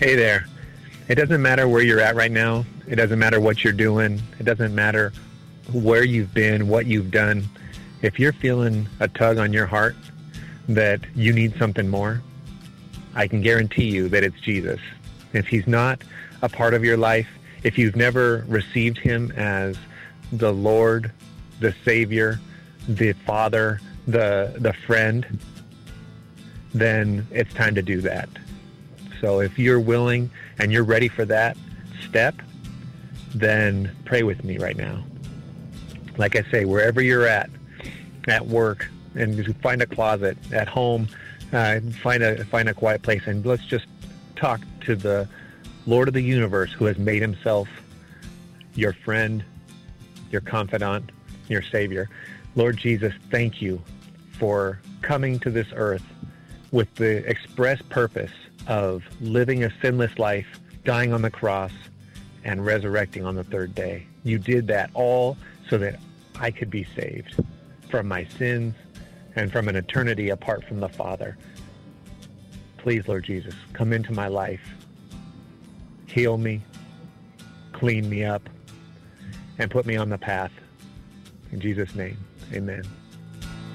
Hey there. It doesn't matter where you're at right now. It doesn't matter what you're doing. It doesn't matter where you've been, what you've done. If you're feeling a tug on your heart that you need something more, I can guarantee you that it's Jesus. If he's not a part of your life, if you've never received him as the Lord, the Savior, the Father, the friend, then it's time to do that. So if you're willing and you're ready for that step, then pray with me right now. Like I say, wherever you're at work, and just find a closet, at home, find a quiet place, and let's just talk to the Lord of the universe, who has made himself your friend, your confidant, your Savior. Lord Jesus, thank you for coming to this earth with the express purpose of living a sinless life, dying on the cross, and resurrecting on the third day. You did that all so that I could be saved from my sins and from an eternity apart from the Father. Please, Lord Jesus, come into my life. Heal me, clean me up, and put me on the path. In Jesus' name, amen.